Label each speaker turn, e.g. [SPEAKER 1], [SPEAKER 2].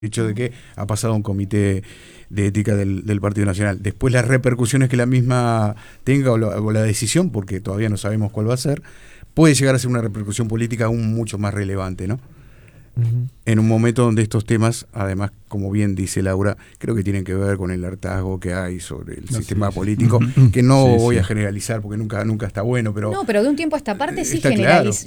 [SPEAKER 1] hecho de que ha pasado a un comité de ética del Partido Nacional. Después las repercusiones que la misma tenga o la decisión, porque todavía no sabemos cuál va a ser, puede llegar a ser una repercusión política aún mucho más relevante, ¿no? En un momento donde estos temas, además, como bien dice Laura, creo que tienen que ver con el hartazgo que hay sobre el sistema político, que no voy a generalizar porque nunca está bueno, pero...
[SPEAKER 2] No, pero de un tiempo a esta parte sí
[SPEAKER 1] está claro.